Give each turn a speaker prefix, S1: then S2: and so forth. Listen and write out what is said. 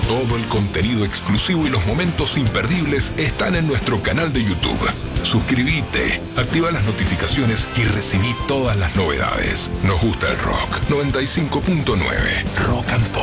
S1: Todo el contenido exclusivo y los momentos imperdibles están en nuestro canal de YouTube. Suscríbete, activa las notificaciones y recibí todas las novedades. Nos gusta el rock. 95.9 Rock and Pop.